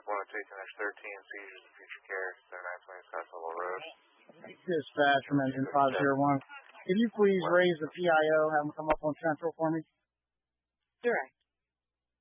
13, seizures of future care, 7920 South Willow Road. Dispatch from engine 501. Could you please raise the PIO, have them come up on Central for me? Direct.